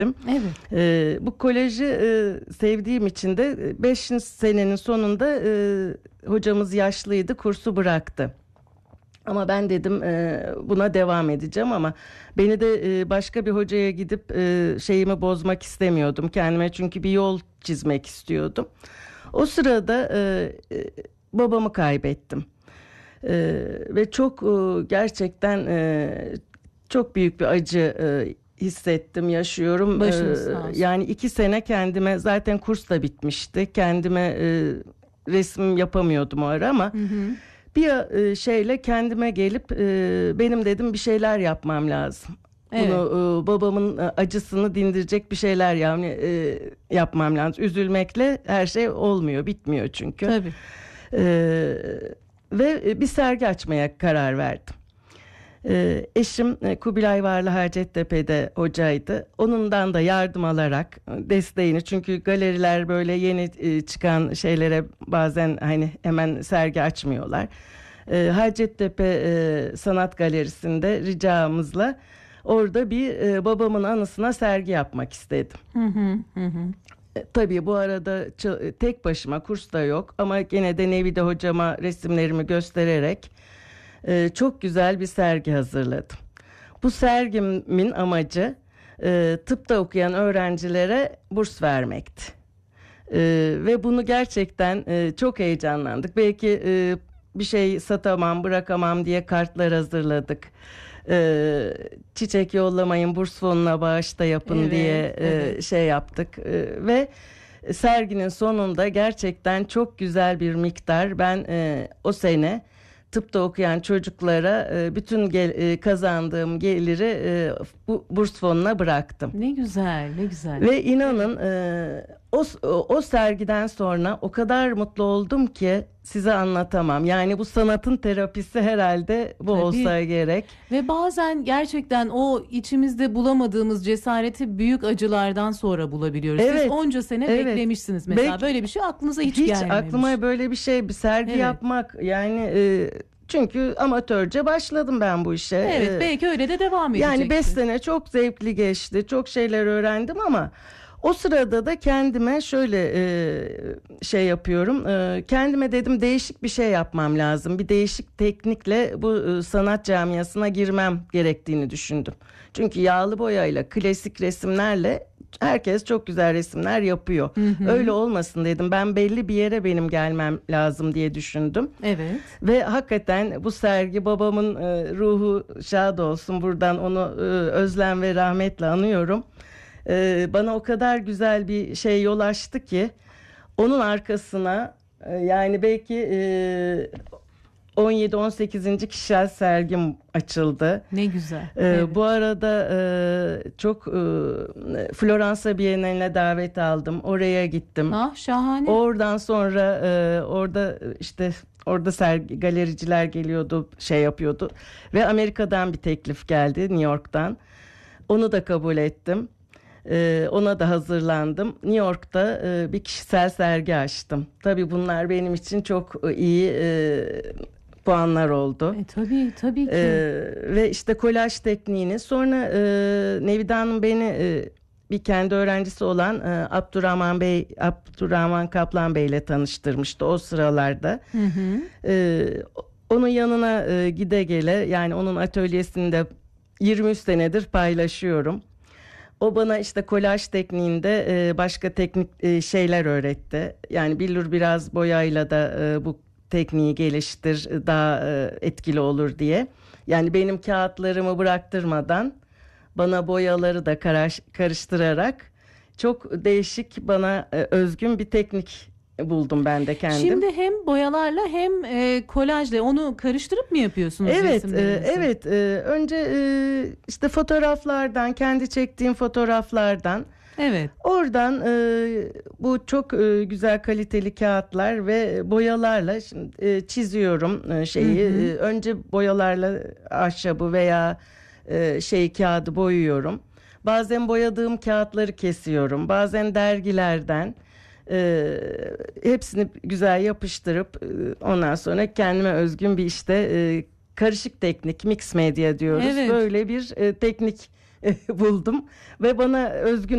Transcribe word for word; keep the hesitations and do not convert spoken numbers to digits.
Evet. Ee, bu kolajı e, sevdiğim için de beş senenin sonunda e, hocamız yaşlıydı, kursu bıraktı. Ama ben dedim e, buna devam edeceğim ama beni de e, başka bir hocaya gidip e, şeyimi bozmak istemiyordum kendime, çünkü bir yol çizmek istiyordum. O sırada e, e, babamı kaybettim. E, ve çok e, gerçekten e, çok büyük bir acı e, hissettim, yaşıyorum. Başınız E, sağ olsun. yani iki sene kendime, zaten kurs da bitmişti. Kendime e, resim yapamıyordum o ara ama... Hı hı. Bir e, şeyle kendime gelip e, benim dedim bir şeyler yapmam lazım. Evet. Bunu e, babamın e, acısını dindirecek bir şeyler yani e, yapmam lazım. Üzülmekle her şey olmuyor, bitmiyor çünkü. Tabii. E, ve bir sergi açmaya karar verdim. E, eşim e, Kubilay Varlı Hacettepe'de hocaydı. Onundan da yardım alarak e, desteğini, çünkü galeriler böyle yeni e, çıkan şeylere bazen hani hemen sergi açmıyorlar. E, Hacettepe e, Sanat Galerisi'nde ricamızla orada bir e, babamın anısına sergi yapmak istedim. Hı hı hı. hı. E, tabii bu arada ç- tek başıma, kurs da yok ama gene de Nevide hocama resimlerimi göstererek e, çok güzel bir sergi hazırladım. Bu sergimin amacı e, tıpta okuyan öğrencilere burs vermekti. E, ve bunu gerçekten e, çok heyecanlandık. Belki e, bir şey satamam, bırakamam diye kartlar hazırladık. E, çiçek yollamayın, burs fonuna bağışta yapın Evet, diye e, evet. şey yaptık. E, ve serginin sonunda gerçekten çok güzel bir miktar, ben e, o sene tıpta okuyan çocuklara e, bütün gel, e, kazandığım geliri e, bu burs fonuna bıraktım. Ne güzel, ne güzel. Ve inanın e, o, o sergiden sonra o kadar mutlu oldum ki size anlatamam. Yani bu sanatın terapisi herhalde bu Tabii. olsa gerek. Ve bazen gerçekten o içimizde bulamadığımız cesareti büyük acılardan sonra bulabiliyoruz. Siz Evet, onca sene evet. beklemişsiniz mesela. Belki- Böyle bir şey aklınıza hiç, Hiç gelmemiş. aklıma böyle bir şey, bir sergi Evet. yapmak yani e, çünkü amatörce başladım ben bu işe. Evet, E, belki öyle de devam edeceksiniz. Yani beş sene çok zevkli geçti. Çok şeyler öğrendim ama o sırada da kendime şöyle e, şey yapıyorum. E, kendime dedim değişik bir şey yapmam lazım. Bir değişik teknikle bu e, sanat camiasına girmem gerektiğini düşündüm. Çünkü yağlı boyayla, klasik resimlerle herkes çok güzel resimler yapıyor. Hı hı. Öyle olmasın dedim. Ben belli bir yere benim gelmem lazım diye düşündüm. Evet. Ve hakikaten bu sergi, babamın e, ruhu şad olsun, buradan onu e, özlem ve rahmetle anıyorum. E, bana o kadar güzel bir şey yol açtı ki onun arkasına e, yani belki e, on yedi on sekizinci kişisel sergim açıldı. Ne güzel. Ee, Evet. Bu arada e, çok e, Floransa Bienali'ne davet aldım. Oraya gittim. Ah, şahane. Oradan sonra e, orada işte orada sergi galericiler geliyordu, şey yapıyordu ve Amerika'dan bir teklif geldi, New York'tan. Onu da kabul ettim. E, ona da hazırlandım. New York'ta e, bir kişisel sergi açtım. Tabii bunlar benim için çok iyi e, puanlar oldu. E, tabii, tabii ki. Ee, ve işte kolaj tekniğini sonra e, Nevide Hanım beni e, bir kendi öğrencisi olan e, Abdurrahman Bey, Abdurrahman Kaplan Bey ile tanıştırmıştı o sıralarda. Hı hı. Ee, onun yanına e, gide gele, yani onun atölyesinde yirmi üç senedir paylaşıyorum. O bana işte kolaj tekniğinde e, başka teknik e, şeyler öğretti. Yani billur biraz boyayla da e, bu tekniği geliştir, daha e, etkili olur diye. Yani benim kağıtlarımı bıraktırmadan bana boyaları da karaş, karıştırarak çok değişik, bana e, özgün bir teknik buldum ben de kendim. Şimdi hem boyalarla hem e, kolajla onu karıştırıp mı yapıyorsunuz Evet, e, resimlerinizi? evet. E, önce e, işte fotoğraflardan, kendi çektiğim fotoğraflardan, Evet. oradan e, bu çok e, güzel kaliteli kağıtlar ve boyalarla şimdi e, çiziyorum e, şeyi. Hı hı. E, önce boyalarla ahşabı veya e, şey kağıdı boyuyorum. Bazen boyadığım kağıtları kesiyorum. Bazen dergilerden. E, hepsini güzel yapıştırıp e, ondan sonra kendime özgün bir işte e, karışık teknik, mix medya diyoruz. Evet. Böyle bir e, teknik e, buldum ve bana özgün